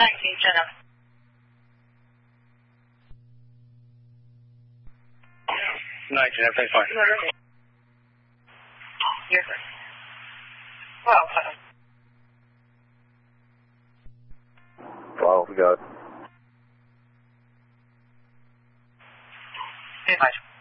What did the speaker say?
Jenna. Night, Jenna. Thanks, fine. Yes, sir. Well, Wow, we got it. hey, bye.